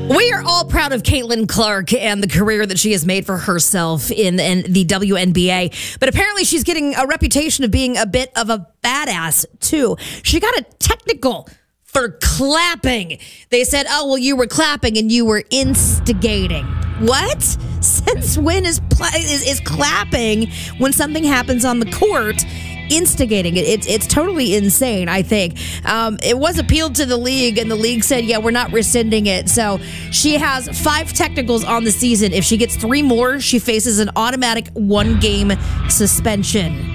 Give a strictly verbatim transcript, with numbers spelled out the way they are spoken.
We are all proud of Caitlin Clark and the career that she has made for herself in, in the W N B A. But apparently she's getting a reputation of being a bit of a badass, too. She got a technical for clapping. They said, oh, well, you were clapping and you were instigating. What? Since when is, is, is clapping when something happens on the court instigating? It, it's it's totally insane, I think. Um, it was appealed to the league, and the league said, yeah, we're not rescinding it. So she has five technicals on the season. If she gets three more, she faces an automatic one-game suspension.